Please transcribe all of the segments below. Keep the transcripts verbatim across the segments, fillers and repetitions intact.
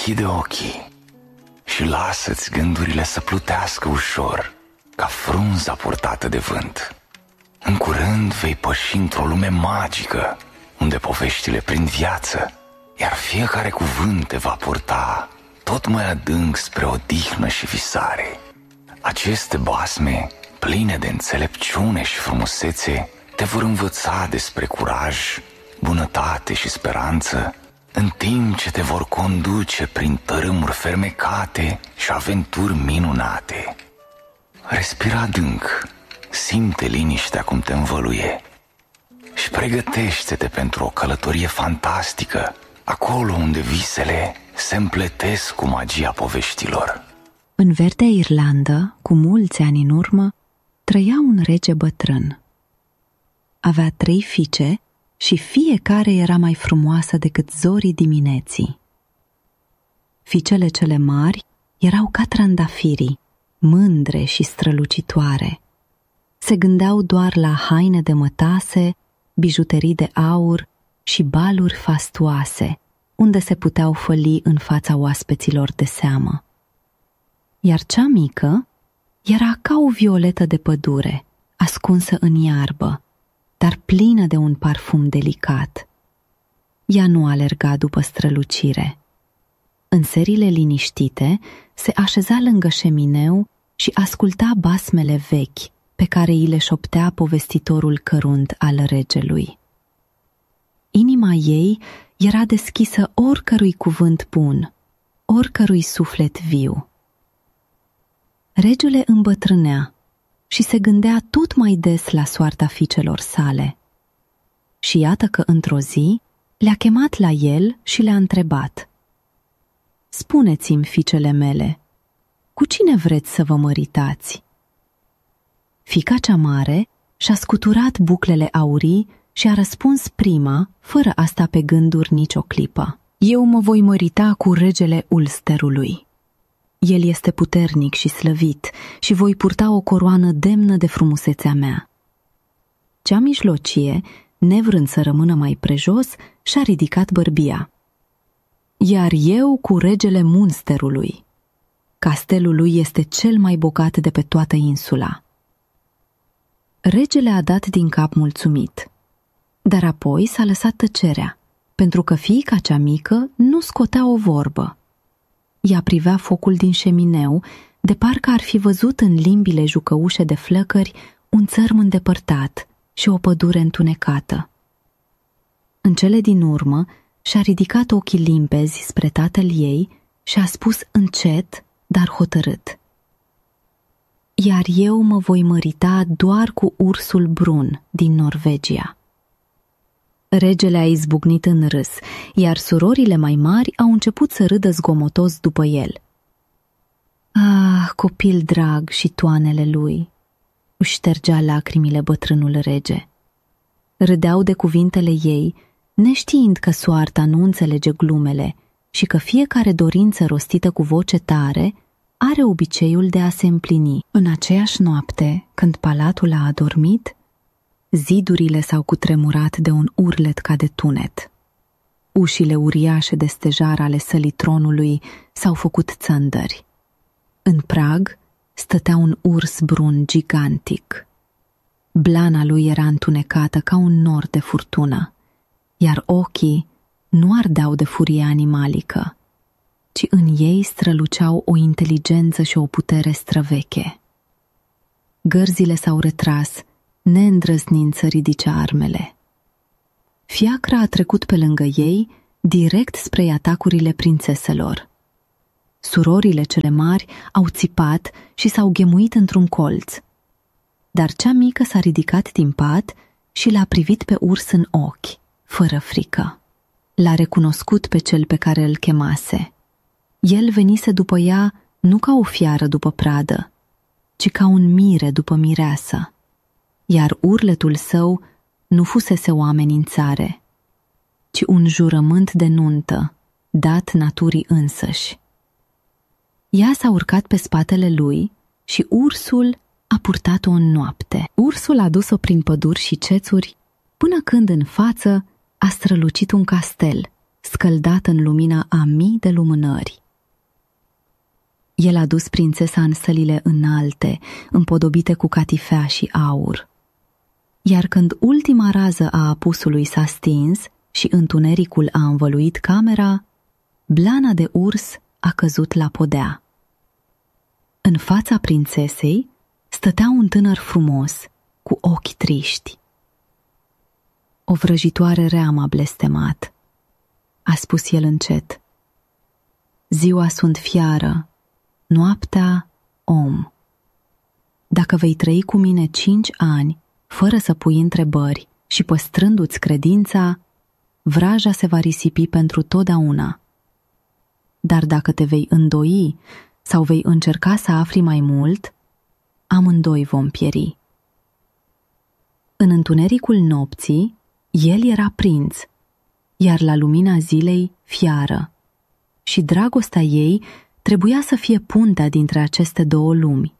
Închide ochii și lasă-ți gândurile să plutească ușor, ca frunza purtată de vânt. În curând vei păși într-o lume magică, unde poveștile prind viață, iar fiecare cuvânt te va purta tot mai adânc spre odihnă și visare. Aceste basme, pline de înțelepciune și frumusețe, te vor învăța despre curaj, bunătate și speranță, în timp ce te vor conduce prin tărâmuri fermecate și aventuri minunate. Respira adânc, simte liniștea cum te învăluie și pregătește-te pentru o călătorie fantastică, acolo unde visele se împletesc cu magia poveștilor. În verdea Irlandă, cu mulți ani în urmă, trăia un rege bătrân. Avea trei fiice și fiecare era mai frumoasă decât zorii dimineții. Fiicele cele mari erau ca trandafirii, mândre și strălucitoare. Se gândeau doar la haine de mătase, bijuterii de aur și baluri fastuoase, unde se puteau făli în fața oaspeților de seamă. Iar cea mică era ca o violetă de pădure, ascunsă în iarbă, dar plină de un parfum delicat. Ea nu alerga după strălucire. În serile liniștite se așeza lângă șemineu și asculta basmele vechi pe care îi le șoptea povestitorul cărunt al regelui. Inima ei era deschisă oricărui cuvânt bun, oricărui suflet viu. Regele îmbătrânea și se gândea tot mai des la soarta fiicelor sale. Și iată că într-o zi le-a chemat la el și le-a întrebat: „Spuneți-mi, fiicele mele, cu cine vreți să vă măritați?” Fiica cea mare și-a scuturat buclele aurii și a răspuns prima, fără a sta pe gânduri nicio clipă: „Eu mă voi mărita cu regele Ulsterului. El este puternic și slăvit și voi purta o coroană demnă de frumusețea mea.” Cea mijlocie, nevrând să rămână mai prejos, și-a ridicat bărbia: „Iar eu cu regele Munsterului. Castelul lui este cel mai bogat de pe toată insula.” Regele a dat din cap mulțumit, dar apoi s-a lăsat tăcerea, pentru că fiica cea mică nu scotea o vorbă. Ea privea focul din șemineu, de parcă ar fi văzut în limbile jucăușe de flăcări un țărm îndepărtat și o pădure întunecată. În cele din urmă și-a ridicat ochii limpezi spre tatăl ei și a spus încet, dar hotărât: „Iar eu mă voi mărita doar cu ursul brun din Norvegia.” Regele a izbucnit în râs, iar surorile mai mari au început să râdă zgomotos după el. „Ah, copil drag și toanele lui!” își ștergea lacrimile bătrânul rege. Râdeau de cuvintele ei, neștiind că soarta nu înțelege glumele și că fiecare dorință rostită cu voce tare are obiceiul de a se împlini. În aceeași noapte, când palatul a adormit, zidurile s-au cutremurat de un urlet ca de tunet. Ușile uriașe de stejar ale sălii tronului s-au făcut țândări. În prag stătea un urs brun gigantic. Blana lui era întunecată ca un nor de furtună, iar ochii nu ardeau de furie animalică, ci în ei străluceau o inteligență și o putere străveche. Gărzile s-au retras, neîndrăznind să ridice armele. Fiacra a trecut pe lângă ei, direct spre atacurile prințeselor. Surorile cele mari au țipat și s-au ghemuit într-un colț, dar cea mică s-a ridicat din pat și l-a privit pe urs în ochi, fără frică. L-a recunoscut pe cel pe care îl chemase. El venise după ea nu ca o fiară după pradă, ci ca un mire după mireasă, iar urletul său nu fusese o amenințare, ci un jurământ de nuntă dat naturii însăși. Ea s-a urcat pe spatele lui și ursul a purtat-o în noapte. Ursul a dus-o prin păduri și cețuri, până când în față a strălucit un castel, scăldat în lumina a mii de lumânări. El a dus prințesa în sălile înalte, împodobite cu catifea și aur. Iar când ultima rază a apusului s-a stins și întunericul a învăluit camera, blana de urs a căzut la podea. În fața prințesei stătea un tânăr frumos, cu ochi triști. O vrăjitoare rea m-a blestemat, a spus el încet. Ziua sunt fiară, noaptea om. Dacă vei trăi cu mine cinci ani, fără să pui întrebări și păstrându-ți credința, vraja se va risipi pentru totdeauna. Dar dacă te vei îndoi sau vei încerca să afli mai mult, amândoi vom pieri. În întunericul nopții, el era prinț, iar la lumina zilei fiară, și dragostea ei trebuia să fie puntea dintre aceste două lumi.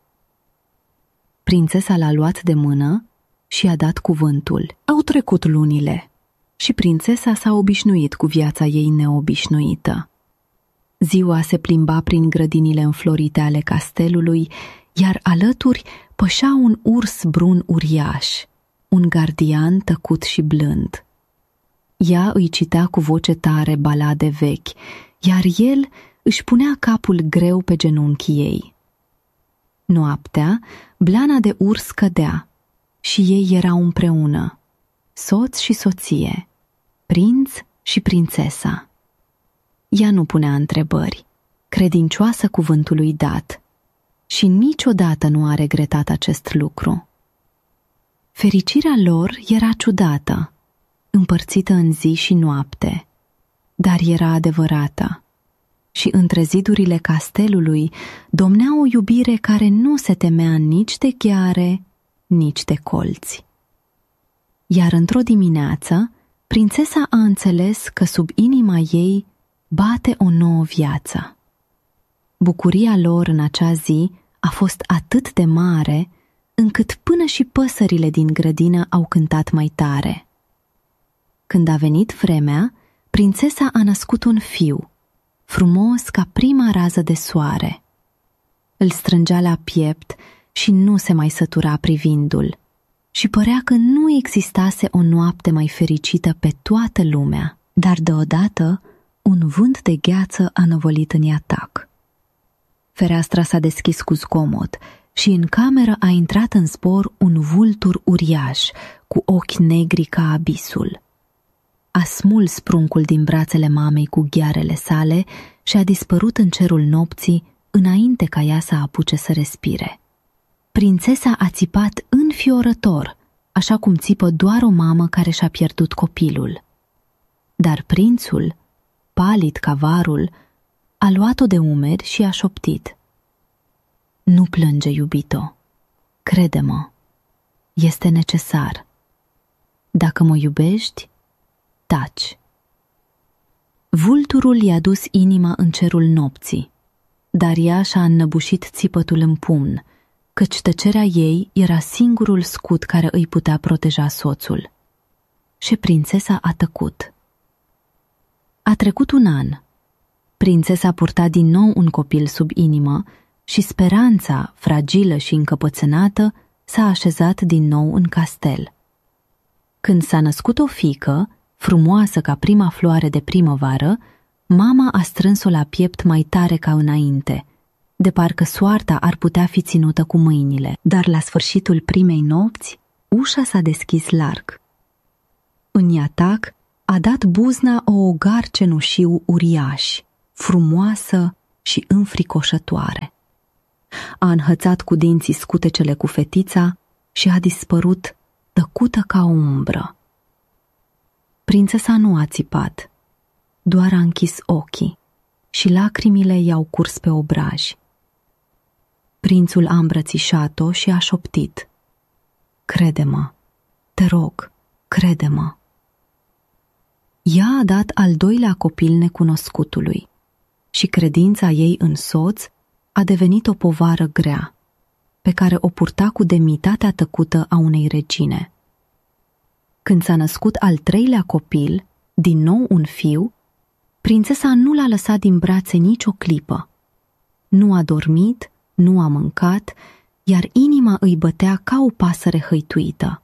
Prințesa l-a luat de mână și a dat cuvântul. Au trecut lunile și prințesa s-a obișnuit cu viața ei neobișnuită. Ziua se plimba prin grădinile înflorite ale castelului, iar alături pășea un urs brun uriaș, un gardian tăcut și blând. Ea îi citea cu voce tare balade vechi, iar el își punea capul greu pe genunchii ei. Noaptea, blana de urs cădea și ei erau împreună, soț și soție, prinț și prințesa. Ea nu punea întrebări, credincioasă cuvântului dat, și niciodată nu a regretat acest lucru. Fericirea lor era ciudată, împărțită în zi și noapte, dar era adevărată. Și între zidurile castelului domnea o iubire care nu se temea nici de gheare, nici de colți. Iar într-o dimineață, prințesa a înțeles că sub inima ei bate o nouă viață. Bucuria lor în acea zi a fost atât de mare, încât până și păsările din grădină au cântat mai tare. Când a venit vremea, prințesa a născut un fiu, frumos ca prima rază de soare. Îl strângea la piept și nu se mai sătura privindu-l, și părea că nu existase o noapte mai fericită pe toată lumea, dar deodată un vânt de gheață a năvălit în iatac. Fereastra s-a deschis cu zgomot și în cameră a intrat în zbor un vultur uriaș, cu ochi negri ca abisul. A smuls pruncul din brațele mamei cu ghearele sale și a dispărut în cerul nopții înainte ca ea să apuce să respire. Prințesa a țipat înfiorător, așa cum țipă doar o mamă care și-a pierdut copilul. Dar prințul, palid ca varul, a luat-o de umeri și a șoptit. Nu plânge, iubito, crede-mă, este necesar. Dacă mă iubești, taci. Vulturul i-a dus inima în cerul nopții, dar ea și-a înnăbușit țipătul în pumn, căci tăcerea ei era singurul scut care îi putea proteja soțul. Și prințesa a tăcut. A trecut un an. Prințesa purta din nou un copil sub inimă și speranța, fragilă și încăpățânată, s-a așezat din nou în castel. Când s-a născut o fiică, frumoasă ca prima floare de primăvară, mama a strâns-o la piept mai tare ca înainte, de parcă soarta ar putea fi ținută cu mâinile. Dar la sfârșitul primei nopți, ușa s-a deschis larg. În iatac a dat buzna o ogar cenușiu uriaș, frumoasă și înfricoșătoare. A înhățat cu dinții scutecele cu fetița și a dispărut tăcută ca o umbră. Prințesa nu a țipat, doar a închis ochii și lacrimile i-au curs pe obraj. Prințul a îmbrățișat-o și a șoptit: crede-mă, te rog, crede-mă. Ea a dat al doilea copil necunoscutului și credința ei în soț a devenit o povară grea, pe care o purta cu demnitatea tăcută a unei regine. Când s-a născut al treilea copil, din nou un fiu, prințesa nu l-a lăsat din brațe nicio clipă. Nu a dormit, nu a mâncat, iar inima îi bătea ca o pasăre hăituită.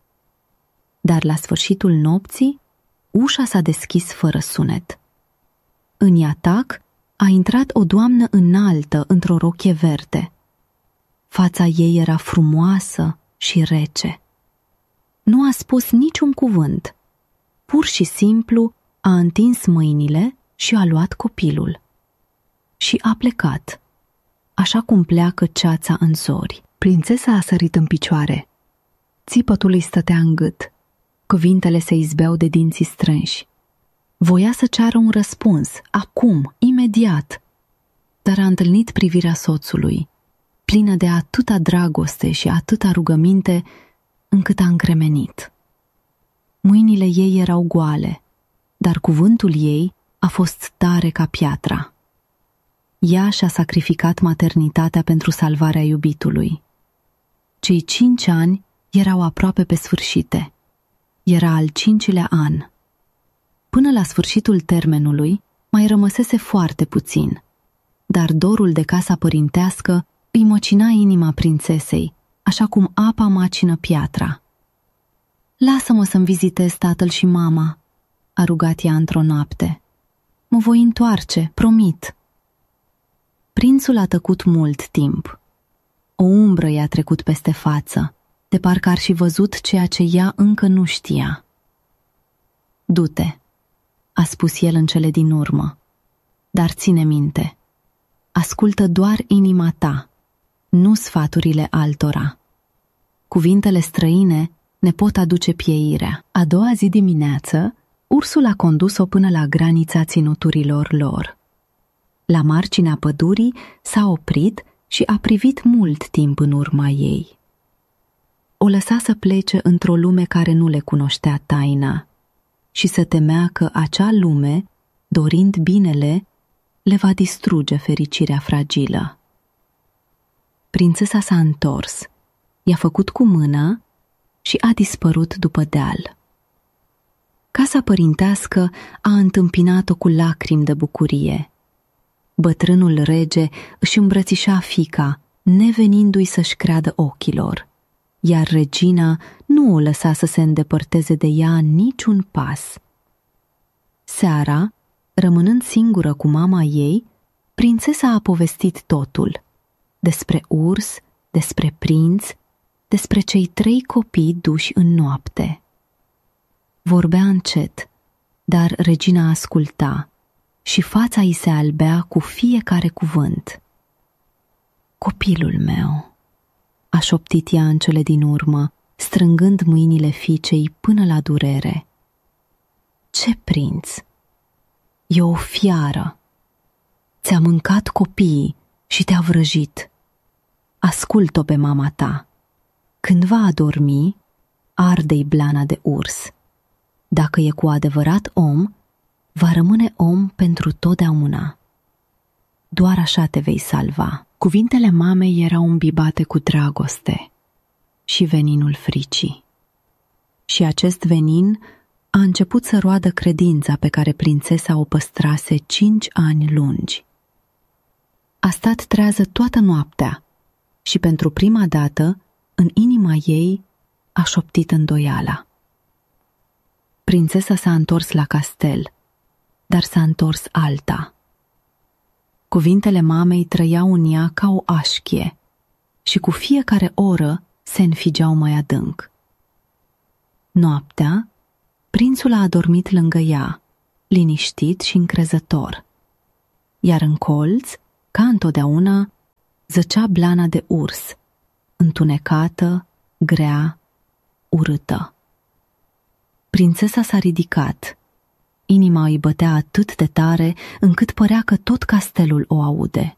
Dar la sfârșitul nopții, ușa s-a deschis fără sunet. În iatac a intrat o doamnă înaltă într-o rochie verde. Fața ei era frumoasă și rece. Nu a spus niciun cuvânt. Pur și simplu a întins mâinile și a luat copilul. Și a plecat, așa cum pleacă ceața în zori. Prințesa a sărit în picioare. Țipătul îi stătea în gât. Cuvintele se izbeau de dinții strânși. Voia să ceară un răspuns, acum, imediat, dar a întâlnit privirea soțului, plină de atâta dragoste și atâta rugăminte, încât a încremenit. Mâinile ei erau goale, dar cuvântul ei a fost tare ca piatra. Ea și-a sacrificat maternitatea pentru salvarea iubitului. Cei cinci ani erau aproape pe sfârșite. Era al cincilea an. Până la sfârșitul termenului mai rămăsese foarte puțin, dar dorul de casa părintească îi măcina inima prințesei, așa cum apa macină piatra. Lasă-mă să-mi vizitez tatăl și mama, a rugat ea într-o noapte. Mă voi întoarce, promit. Prințul a tăcut mult timp. O umbră i-a trecut peste față, de parcă ar fi văzut ceea ce ea încă nu știa. Du-te, a spus el în cele din urmă, dar ține minte, ascultă doar inima ta, nu sfaturile altora. Cuvintele străine ne pot aduce pieirea. A doua zi dimineață, ursul a condus-o până la granița ținuturilor lor. La marginea pădurii s-a oprit și a privit mult timp în urma ei. O lăsa să plece într-o lume care nu le cunoștea taina și se temea că acea lume, dorind binele, le va distruge fericirea fragilă. Prințesa s-a întors, i-a făcut cu mâna și a dispărut după deal. Casa părintească a întâmpinat-o cu lacrimi de bucurie. Bătrânul rege își îmbrățișa fiica, nevenindu-i să-și creadă ochilor, iar regina nu o lăsa să se îndepărteze de ea niciun pas. Seara, rămânând singură cu mama ei, prințesa a povestit totul, despre urs, despre prinț, despre cei trei copii duși în noapte. Vorbea încet, dar regina asculta și fața ei se albea cu fiecare cuvânt. Copilul meu, a șoptit ea în cele din urmă, strângând mâinile fiicei până la durere. Ce prinț? E o fiară. Ți-a mâncat copiii și te-a vrăjit. Ascult-o pe mama ta. Când va adormi, arde-i blana de urs. Dacă e cu adevărat om, va rămâne om pentru totdeauna. Doar așa te vei salva. Cuvintele mamei erau îmbibate cu dragoste și veninul fricii. Și acest venin a început să roadă credința pe care prințesa o păstrase cinci ani lungi. A stat trează toată noaptea și pentru prima dată, în inima ei, a șoptit îndoiala. Prințesa s-a întors la castel, dar s-a întors alta. Cuvintele mamei trăiau în ea ca o așchie și cu fiecare oră se înfigeau mai adânc. Noaptea, prințul a adormit lângă ea, liniștit și încrezător, iar în colț, ca întotdeauna, zăcea blana de urs, întunecată, grea, urâtă. Prințesa s-a ridicat. Inima îi bătea atât de tare încât părea că tot castelul o aude.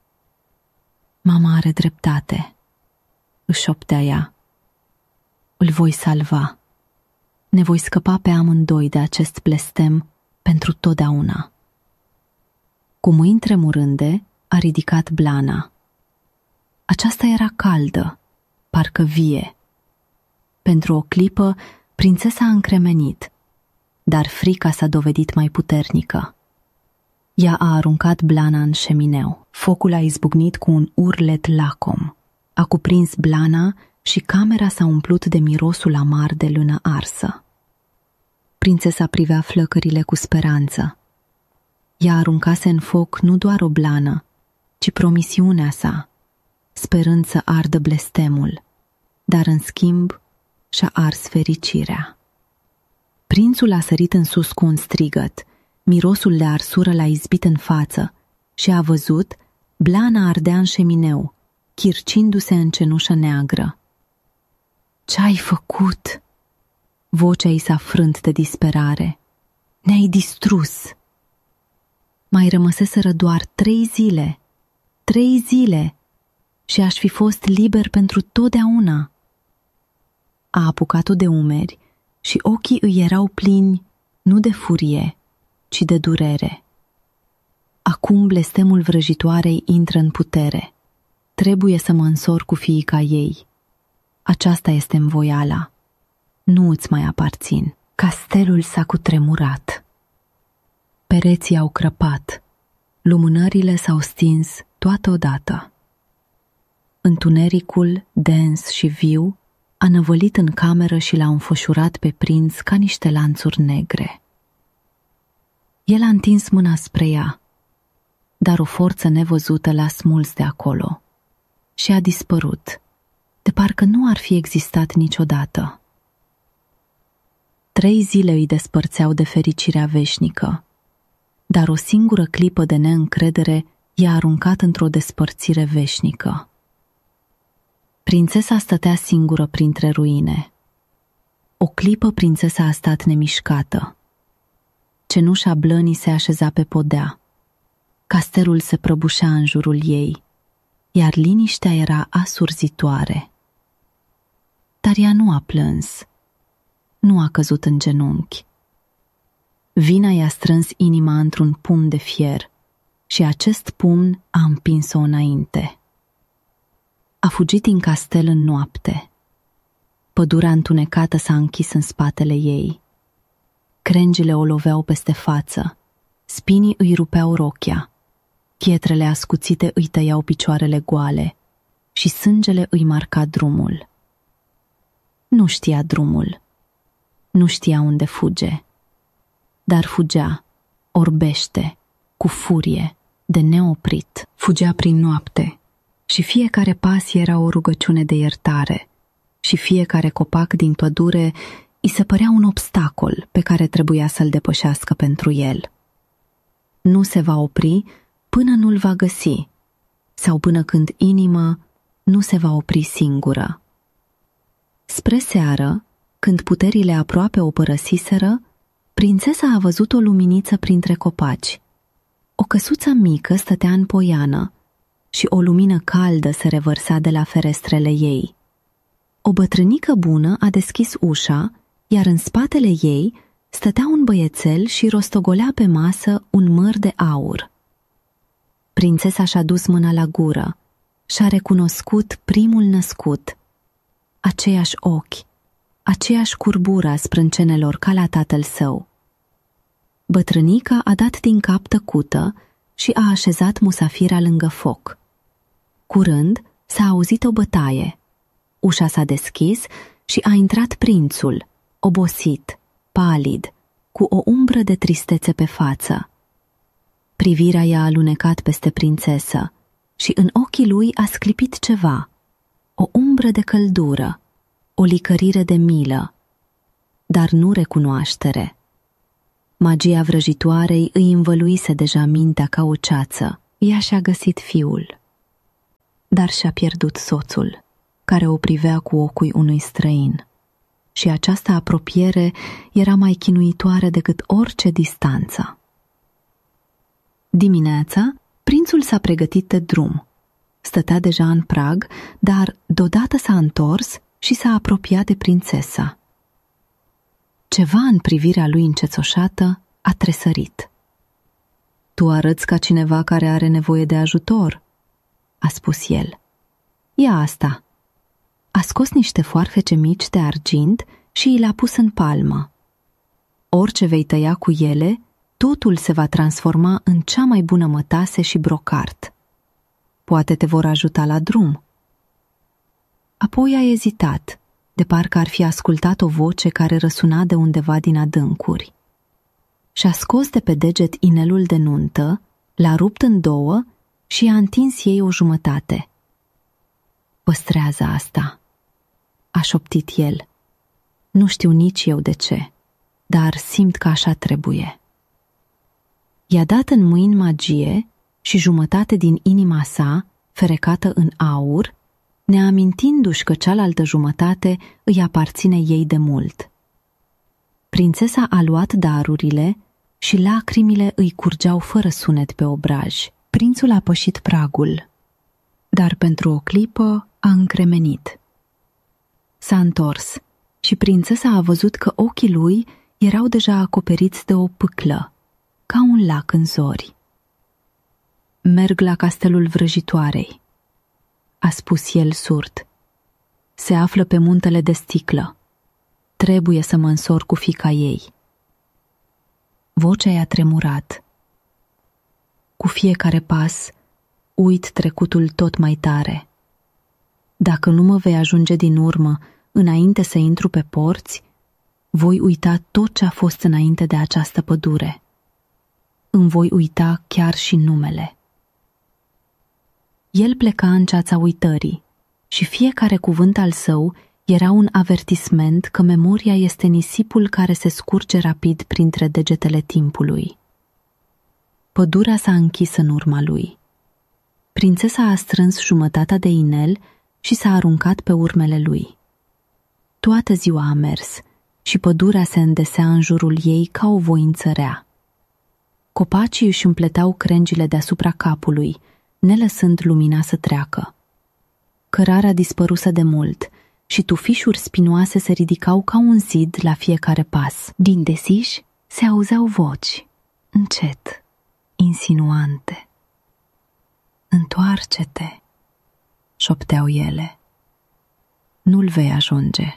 Mama are dreptate, își șoptea ea. Îl voi salva. Ne voi scăpa pe amândoi de acest blestem pentru totdeauna. Cu mâini tremurânde a ridicat blana. Aceasta era caldă, parcă vie. Pentru o clipă, prințesa a încremenit, dar frica s-a dovedit mai puternică. Ea a aruncat blana în șemineu. Focul a izbucnit cu un urlet lacom. A cuprins blana și camera s-a umplut de mirosul amar de lână arsă. Prințesa privea flăcările cu speranță. Ea aruncase în foc nu doar o blană, ci promisiunea sa, sperând să ardă blestemul, dar în schimb și-a ars fericirea. Prințul a sărit în sus cu un strigăt, mirosul de arsură l-a izbit în față și a văzut blana ardea în șemineu, chircindu-se în cenușă neagră. "Ce-ai făcut?" Vocea ei s-a frânt de disperare. "Ne-ai distrus." Mai rămăseseră doar trei zile, trei zile și aș fi fost liber pentru totdeauna. A apucat-o de umeri și ochii îi erau plini nu de furie, ci de durere. Acum blestemul vrăjitoarei intră în putere. Trebuie să mă însor cu fiica ei. Aceasta este învoiala. Nu îți mai aparțin. Castelul s-a cutremurat. Pereții au crăpat. Lumânările s-au stins toată odată. Întunericul, dens și viu, a năvălit în cameră și l-a înfășurat pe prinț ca niște lanțuri negre. El a întins mâna spre ea, dar o forță nevăzută l-a smuls de acolo și a dispărut, de parcă nu ar fi existat niciodată. Trei zile îi despărțeau de fericirea veșnică, dar o singură clipă de neîncredere i-a aruncat într-o despărțire veșnică. Prințesa stătea singură printre ruine. O clipă prințesa a stat nemișcată. Cenușa blănii se așeza pe podea. Castelul se prăbușea în jurul ei, iar liniștea era asurzitoare. Dar ea nu a plâns, nu a căzut în genunchi. Vina i-a strâns inima într-un pumn de fier și acest pumn a împins-o înainte. A fugit din castel în noapte. Pădurea întunecată s-a închis în spatele ei. Crengile o loveau peste față, spinii îi rupeau rochia, pietrele ascuțite îi tăiau picioarele goale și sângele îi marca drumul. Nu știa drumul, nu știa unde fuge, dar fugea, orbește, cu furie, de neoprit. Fugea prin noapte și fiecare pas era o rugăciune de iertare și fiecare copac din pădure îi se părea un obstacol pe care trebuia să-l depășească pentru el. Nu se va opri până nu-l va găsi sau până când inima nu se va opri singură. Spre seară, când puterile aproape o părăsiseră, prințesa a văzut o luminiță printre copaci. O căsuță mică stătea în poiană și o lumină caldă se revărsa de la ferestrele ei. O bătrânică bună a deschis ușa, iar în spatele ei stătea un băiețel și rostogolea pe masă un măr de aur. Prințesa și-a dus mâna la gură și-a recunoscut primul născut. Aceiași ochi, aceeași curbură a sprâncenelor ca la tatăl său. Bătrânica a dat din cap tăcută și a așezat musafira lângă foc. Curând s-a auzit o bătaie. Ușa s-a deschis și a intrat prințul, obosit, palid, cu o umbră de tristețe pe față. Privirea i-a alunecat peste prințesă și în ochii lui a sclipit ceva, o umbră de căldură, o licărire de milă, dar nu recunoaștere. Magia vrăjitoarei îi învăluise deja mintea ca o ceață. Ea și-a găsit fiul, dar și-a pierdut soțul, care o privea cu ochii unui străin. Și această apropiere era mai chinuitoare decât orice distanță. Dimineața, prințul s-a pregătit de drum. Stătea deja în prag, dar deodată s-a întors și s-a apropiat de prințesa. Ceva în privirea lui încețoșată a tresărit. "Tu arăți ca cineva care are nevoie de ajutor," a spus el. "Ia asta." A scos niște foarfece mici de argint și i le-a pus în palmă. "Orice vei tăia cu ele, totul se va transforma în cea mai bună mătase și brocart. Poate te vor ajuta la drum. Apoi a ezitat, de parcă ar fi ascultat o voce care răsuna de undeva din adâncuri. Și-a scos de pe deget inelul de nuntă, l-a rupt în două și i-a întins ei o jumătate. Păstrează asta, a șoptit el. Nu știu nici eu de ce, dar simt că așa trebuie. I-a dat în mâini magie și jumătate din inima sa, ferecată în aur, neamintindu-și că cealaltă jumătate îi aparține ei de mult. Prințesa a luat darurile și lacrimile îi curgeau fără sunet pe obraj. Prințul a pășit pragul, dar pentru o clipă a încremenit. S-a întors și prințesa a văzut că ochii lui erau deja acoperiți de o pâclă, ca un lac în zori. Merg la castelul vrăjitoarei, a spus el surd. Se află pe muntele de sticlă. Trebuie să mă însor cu fiica ei. Vocea i-a tremurat. Cu fiecare pas, uit trecutul tot mai tare. Dacă nu mă vei ajunge din urmă, înainte să intru pe porți, voi uita tot ce a fost înainte de această pădure. Îmi voi uita chiar și numele. El pleca în ceața uitării și fiecare cuvânt al său era un avertisment că memoria este nisipul care se scurge rapid printre degetele timpului. Pădurea s-a închis în urma lui. Prințesa a strâns jumătatea de inel și s-a aruncat pe urmele lui. Toată ziua a mers și pădurea se îndesea în jurul ei ca o voință rea. Copacii își împleteau crengile deasupra capului, nelăsând lumina să treacă. Cărarea dispăruse de mult și tufișuri spinoase se ridicau ca un zid la fiecare pas. Din desiș se auzeau voci, încet, insinuante. Întoarce-te, șopteau ele. Nu-l vei ajunge.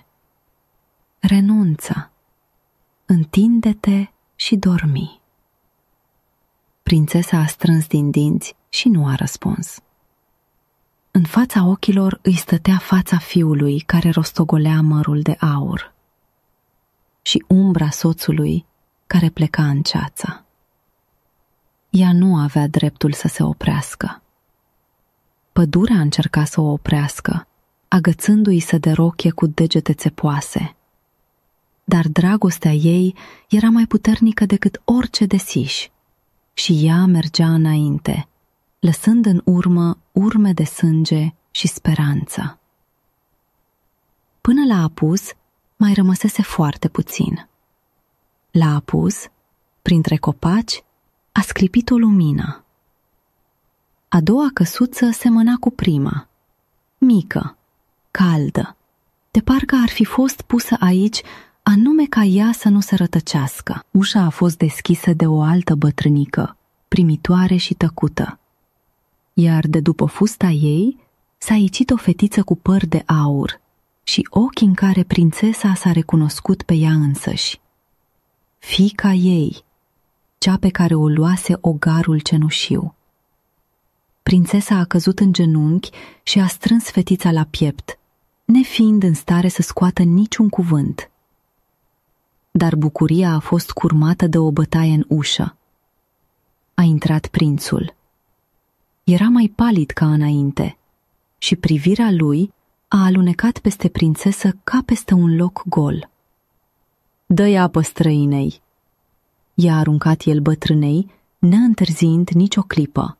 Renunță, întinde-te și dormi. Prințesa a strâns din dinți și nu a răspuns. În fața ochilor îi stătea fața fiului care rostogolea mărul de aur și umbra soțului care pleca în ceață. Ea nu avea dreptul să se oprească. Pădurea încerca să o oprească, agățându-i să derochie cu degete țepoase. Dar dragostea ei era mai puternică decât orice desiș și ea mergea înainte, lăsând în urmă urme de sânge și speranță. Până la apus mai rămăsese foarte puțin. La apus, printre copaci, a sclipit o lumină. A doua căsuță semăna cu prima, mică, caldă, de parcă ar fi fost pusă aici anume ca ea să nu se rătăcească. Ușa a fost deschisă de o altă bătrânică, primitoare și tăcută, iar de după fusta ei s-a icit o fetiță cu păr de aur și ochi în care prințesa s-a recunoscut pe ea însăși. Fiica ei, cea pe care o luase ogarul cenușiu. Prințesa a căzut în genunchi și a strâns fetița la piept, nefiind în stare să scoată niciun cuvânt. Dar bucuria a fost curmată de o bătaie în ușă. A intrat prințul. Era mai palid ca înainte și privirea lui a alunecat peste prințesă ca peste un loc gol. Dă-i apă străinei, i-a aruncat el bătrânei, neîntârziind nicio clipă.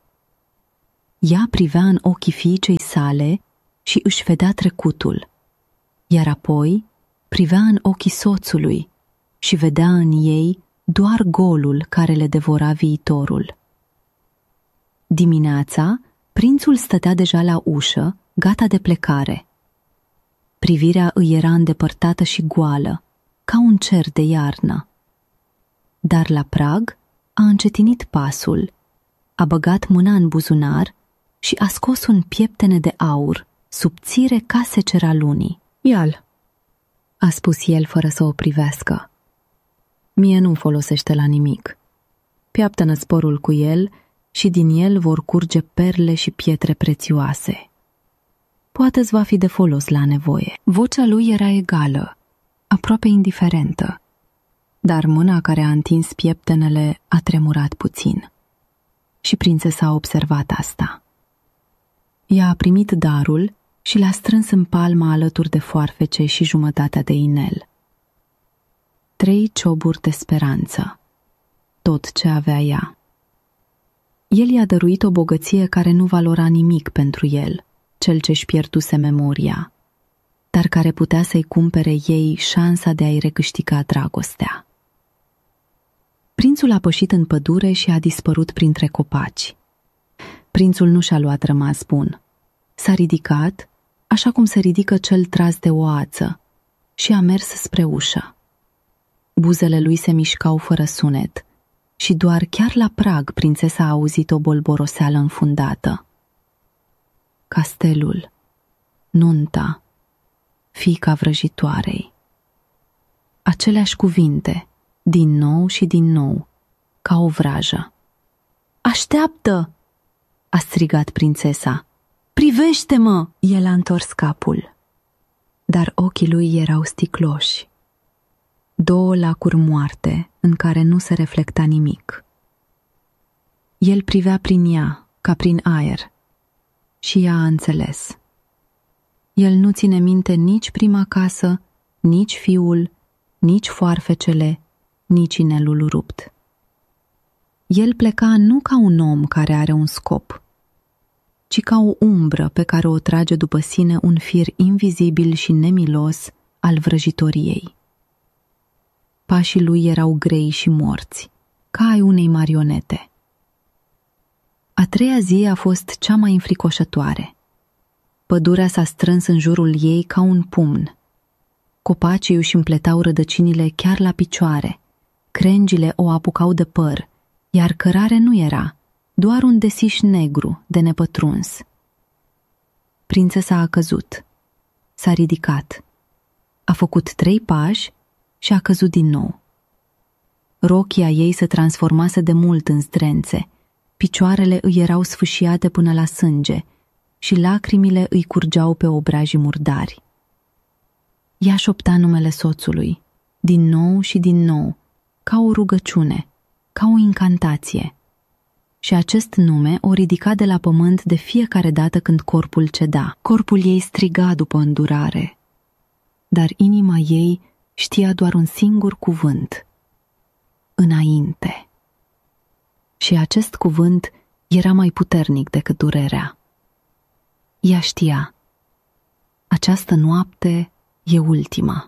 Ea privea în ochii fiicei sale și își vedea trecutul, iar apoi privea în ochii soțului și vedea în ei doar golul care le devora viitorul. Dimineața, prințul stătea deja la ușă, gata de plecare. Privirea îi era îndepărtată și goală, ca un cer de iarnă. Dar la prag a încetinit pasul, a băgat mâna în buzunar și a scos un pieptene de aur, subțire ca secera lunii. Ia-l, a spus el fără să o privească. Mie nu folosește la nimic. piaptă-nă sporul cu el și din el vor curge perle și pietre prețioase. Poate-ți va fi de folos la nevoie. Vocea lui era egală, aproape indiferentă, dar mâna care a întins pieptenele a tremurat puțin. Și prințesa a observat asta. Ea a primit darul și l-a strâns în palma alături de foarfece și jumătatea de inel. Trei cioburi de speranță, tot ce avea ea. El i-a dăruit o bogăție care nu valora nimic pentru el, cel ce-și pierduse memoria, dar care putea să-i cumpere ei șansa de a-i recâștiga dragostea. Prințul a pășit în pădure și a dispărut printre copaci. Prințul nu și-a luat rămas bun. S-a ridicat, așa cum se ridică cel tras de o ață, și a mers spre ușă. Buzele lui se mișcau fără sunet și doar chiar la prag prințesa a auzit o bolboroseală înfundată. Castelul, nunta, fiica vrăjitoarei. Aceleași cuvinte, din nou și din nou, ca o vrajă. "Așteaptă!" a strigat prințesa. "Privește-mă!" El a întors capul, dar ochii lui erau sticloși. Două lacuri moarte în care nu se reflecta nimic. El privea prin ea, ca prin aer, și ea a înțeles. El nu ține minte nici prima casă, nici fiul, nici foarfecele, nici inelul rupt. El pleca nu ca un om care are un scop, ci ca o umbră pe care o trage după sine un fir invizibil și nemilos al vrăjitoriei. Pașii lui erau grei și morți, ca ai unei marionete. A treia zi a fost cea mai înfricoșătoare. Pădurea s-a strâns în jurul ei ca un pumn. Copacii își împletau rădăcinile chiar la picioare, crengile o apucau de păr, iar cărare nu era, doar un desiș negru de nepătruns. Prințesa a căzut, s-a ridicat, a făcut trei pași și a căzut din nou. Rochia ei se transformase de mult în zdrențe, picioarele îi erau sfâșiate până la sânge și lacrimile îi curgeau pe obrajii murdari. Ea șoptea numele soțului, din nou și din nou, ca o rugăciune, ca o incantație. Și acest nume o ridica de la pământ de fiecare dată când corpul ceda. Corpul ei striga după îndurare, dar inima ei știa doar un singur cuvânt: înainte. Și acest cuvânt era mai puternic decât durerea. Ea știa: această noapte e ultima.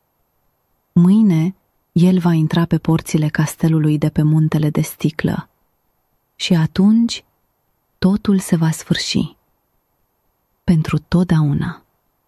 Mâine el va intra pe porțile castelului de pe muntele de sticlă și atunci totul se va sfârși. Pentru totdeauna.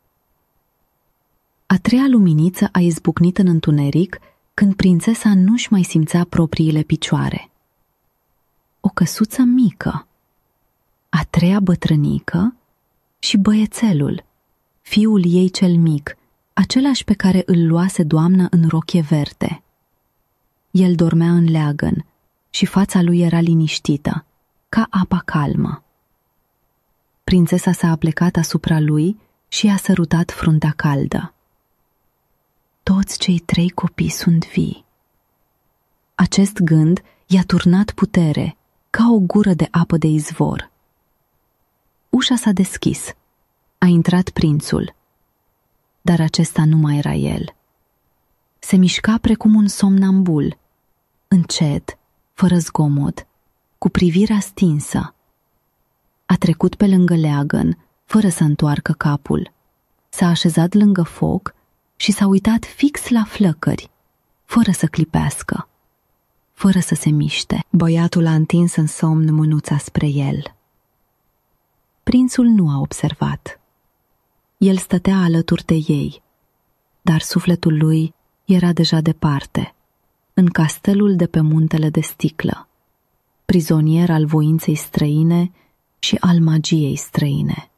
A treia luminiță a izbucnit în întuneric când prințesa nu-și mai simțea propriile picioare. O căsuță mică, a treia bătrânică și băiețelul, fiul ei cel mic, același pe care îl luase doamna în rochie verde. El dormea în leagăn și fața lui era liniștită, ca apa calmă. Prințesa s-a aplecat asupra lui și i-a sărutat fruntea caldă. Toți cei trei copii sunt vii. Acest gând i-a turnat putere, ca o gură de apă de izvor. Ușa s-a deschis. A intrat prințul. Dar acesta nu mai era el. Se mișca precum un somnambul, încet, fără zgomot, cu privirea stinsă. A trecut pe lângă leagăn, fără să întoarcă capul. S-a așezat lângă foc și s-a uitat fix la flăcări, fără să clipească, fără să se miște. Băiatul a întins în somn mânuța spre el. Prințul nu a observat. El stătea alături de ei, dar sufletul lui era deja departe, în castelul de pe muntele de sticlă, prizonier al voinței străine și al magiei străine.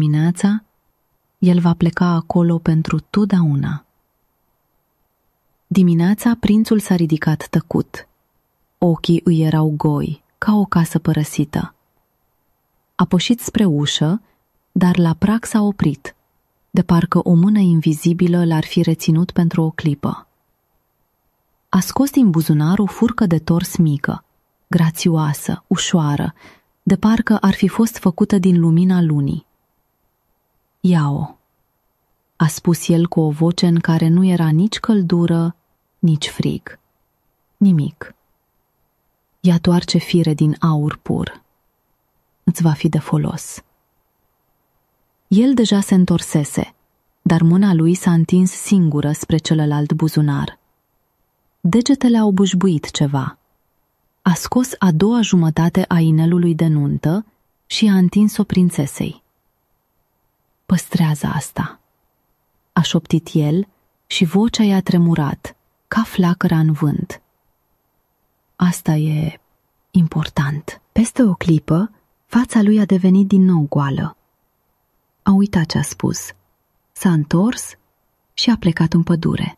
Dimineața, el va pleca acolo pentru totdeauna. Dimineața prințul s-a ridicat tăcut. Ochii îi erau goi, ca o casă părăsită. A pășit spre ușă, dar la prag s-a oprit, de parcă o mână invizibilă l-ar fi reținut pentru o clipă. A scos din buzunar o furcă de tors mică, grațioasă, ușoară, de parcă ar fi fost făcută din lumina lunii. Ia-o, a spus el cu o voce în care nu era nici căldură, nici frig. Nimic. Ea toarce fire din aur pur. Îți va fi de folos. El deja se întorsese, dar mâna lui s-a întins singură spre celălalt buzunar. Degetele au bușbuit ceva. A scos a doua jumătate a inelului de nuntă și a întins-o prințesei. Păstrează asta, a șoptit el și vocea i-a tremurat, ca flacăra în vânt. Asta e important. Peste o clipă, fața lui a devenit din nou goală. A uitat ce a spus. S-a întors și a plecat în pădure.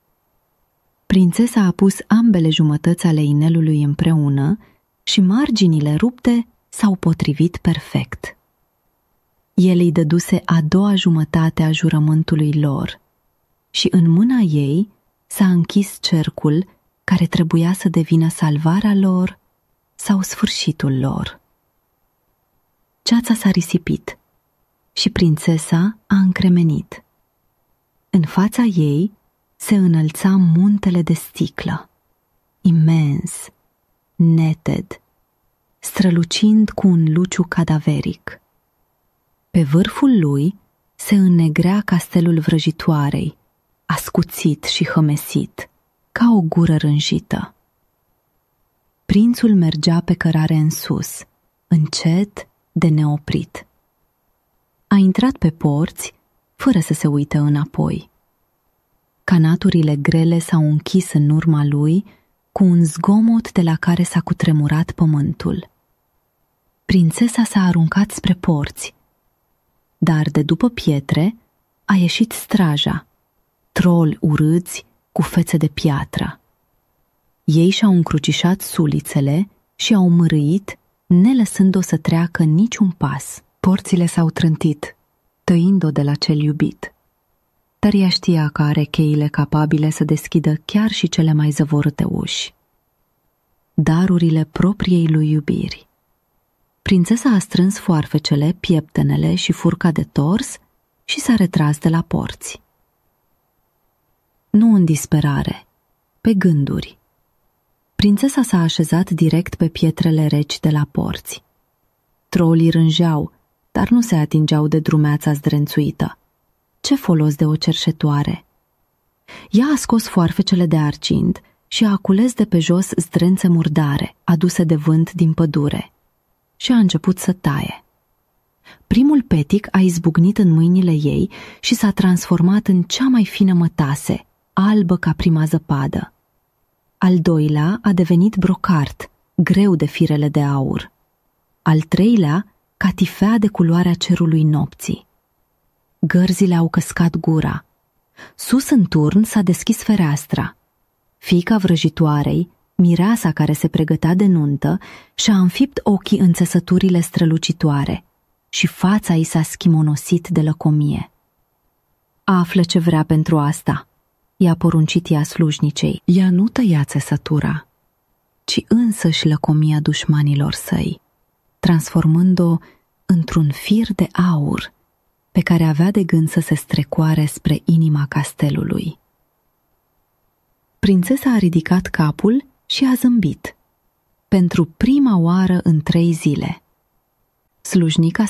Prințesa a pus ambele jumătăți ale inelului împreună și marginile rupte s-au potrivit perfect. El îi dăduse a doua jumătate a jurământului lor și în mâna ei s-a închis cercul care trebuia să devină salvarea lor sau sfârșitul lor. Ceața s-a risipit și prințesa a încremenit. În fața ei se înălța muntele de sticlă, imens, neted, strălucind cu un luciu cadaveric. Pe vârful lui se înnegrea castelul vrăjitoarei, ascuțit și hămesit, ca o gură rânjită. Prințul mergea pe cărare în sus, încet, de neoprit. A intrat pe porți, fără să se uite înapoi. Canaturile grele s-au închis în urma lui cu un zgomot de la care s-a cutremurat pământul. Prințesa s-a aruncat spre porți, dar de după pietre a ieșit straja, troli urâți cu fețe de piatră. Ei și-au încrucișat sulițele și au mărâit, nelăsând-o să treacă niciun pas. Porțile s-au trântit, tăind-o de la cel iubit. Dar ea știa că are cheile capabile să deschidă chiar și cele mai zăvorâte uși. Darurile propriei lui iubiri. Prințesa a strâns foarfecele, pieptenele și furca de tors și s-a retras de la porți. Nu în disperare, pe gânduri. Prințesa s-a așezat direct pe pietrele reci de la porți. Trolii rânjeau, dar nu se atingeau de drumeața zdrențuită. Ce folos de o cerșetoare! Ea a scos foarfecele de argint și a cules de pe jos zdrențe murdare, aduse de vânt din pădure, și a început să taie. Primul petic a izbucnit în mâinile ei și s-a transformat în cea mai fină mătase, albă ca prima zăpadă. Al doilea a devenit brocart, greu de firele de aur. Al treilea, catifea de culoarea cerului nopții. Gărzile au căscat gura. Sus în turn s-a deschis fereastra. Fiica vrăjitoarei, mireasa care se pregătea de nuntă, și-a înfipt ochii în țesăturile strălucitoare și fața i s-a schimonosit de lăcomie. Află ce vrea pentru asta, i-a poruncit ea slujnicei. Ea nu tăia țesătura, ci însăși lăcomia dușmanilor săi, transformând-o într-un fir de aur pe care avea de gând să se strecoare spre inima castelului. Prințesa a ridicat capul și a zâmbit, pentru prima oară în trei zile. Slujnica